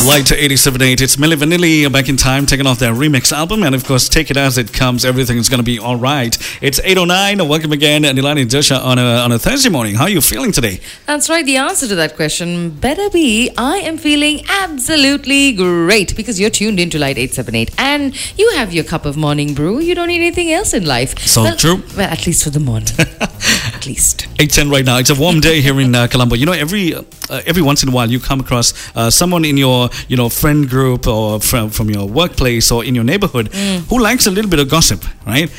Light to 87.8. It's Milli Vanilli back in time, taking off their remix album. And of course, take it as it comes. Everything's going to be all right. It's 8:09. Welcome again, Nilani Dilsha on a Thursday morning. How are you feeling today? That's right. The answer to that question better be, I am feeling absolutely great, because you're tuned into Light 878 and you have your cup of morning brew. You don't need anything else in life. So true. Well, at least for the morning. At least. 8:10 right now. It's a warm day here in Colombo. You know, every once in a while you come across someone in your friend group or from your workplace or in your neighborhood who likes a little bit of gossip, right?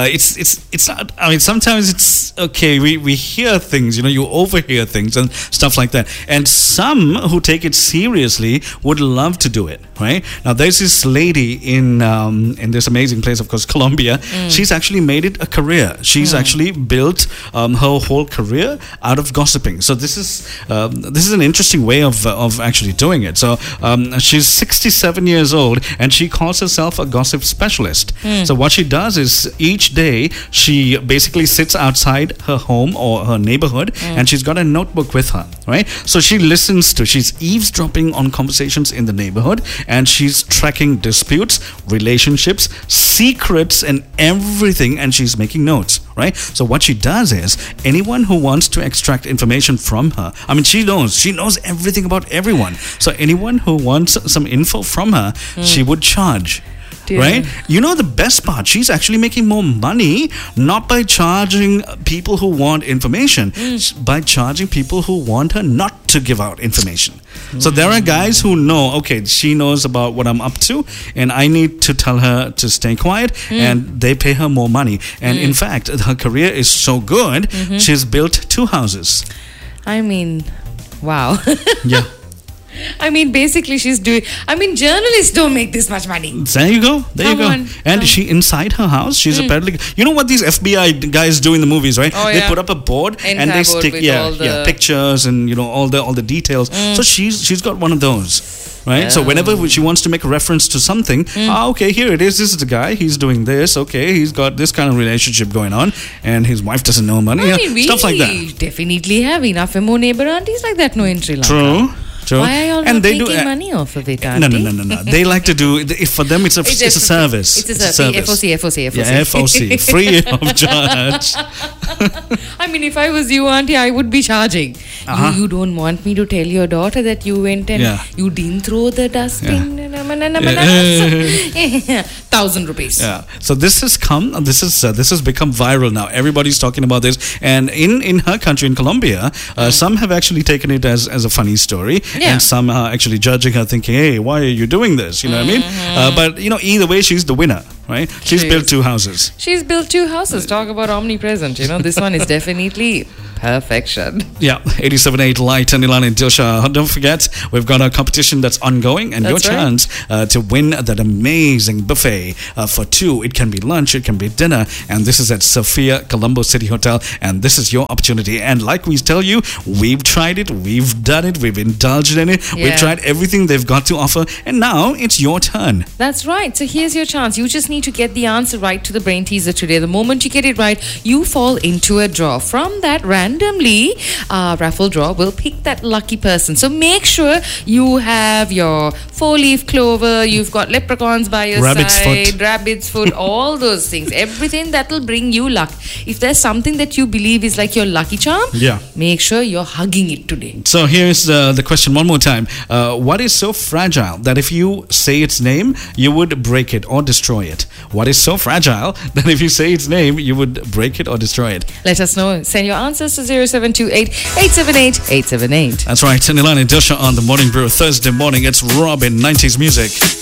It's not. I mean, sometimes it's okay. We hear things. You overhear things and stuff like that. And some who take it seriously would love to do it, right? Now there's this lady in this amazing place, of course, Colombia. She's actually made it a career. She's actually built her whole career out of gossiping. So this is an interesting way of actually doing it. So she's 67 years old and she calls herself a gossip specialist. So what she does is each day she basically sits outside her home or her neighborhood and she's got a notebook with her, right? So she's eavesdropping on conversations in the neighborhood and she's tracking disputes, relationships, secrets and everything, and she's making notes, right? So what she does is anyone who wants to extract information from her, I mean, she knows everything about everyone. So anyone who wants some info from her, she would charge. Dear. Right? You know the best part, she's actually making more money not by charging people who want information, by charging people who want her not to give out information. So there are guys who know, okay, she knows about what I'm up to and I need to tell her to stay quiet, and they pay her more money. And in fact, her career is so good, she's built 2 houses. I mean, wow. Yeah. I mean, basically journalists don't make this much money. There you go. Come on. And she, inside her house, she's apparently, you know what these FBI guys do in the movies, right? Oh, they yeah. put up a board and they stick pictures and all the details. So she's got one of those. Right? So whenever she wants to make a reference to something, okay, here it is. This is the guy. He's doing this. Okay, he's got this kind of relationship going on, and his wife doesn't know money. Stuff like that. We definitely have enough more neighbor aunties like that in Sri Lanka. True. Why are you all not making money off of it, auntie? No. They like to do, for them it's a service. It's a service. FOC. Yeah, FOC. Free of charge. I mean, if I was you, auntie, I would be charging. You don't want me to tell your daughter that you went and you didn't throw the dustbin. 1,000 rupees. Yeah. So this has become viral now. Everybody's talking about this. And in her country, in Colombia, some have actually taken it as a funny story. And some are actually judging her, thinking, hey, why are you doing this? You know what I mean? But, either way, she's the winner, right? She's built 2 houses. She's built 2 houses. Talk about omnipresent. This one is definitely perfection. Yeah, 87.8 Light and Nilani Dilsha. Don't forget, we've got a competition that's ongoing and your chance to win that amazing buffet for 2. It can be lunch, it can be dinner, and this is at Sophia Colombo City Hotel, and this is your opportunity. And like we tell you, we've tried it, we've done it, we've indulged in it, we've tried everything they've got to offer, and now it's your turn. That's right. So here's your chance. You just need to get the answer right to the brain teaser today. The moment you get it right, you fall into a draw. From that, randomly, raffle draw will pick that lucky person. So make sure you have your 4-leaf clover, you've got leprechauns by your side, rabbit's foot, all those things. Everything that will bring you luck. If there's something that you believe is like your lucky charm, make sure you're hugging it today. So here's the question one more time. What is so fragile that if you say its name, you would break it or destroy it? What is so fragile that if you say its name, you would break it or destroy it? Let us know. Send your answers to 0728 878 878. That's right. Nilani Dilsha on the Morning Brew. Thursday morning, it's Robin, 90s music.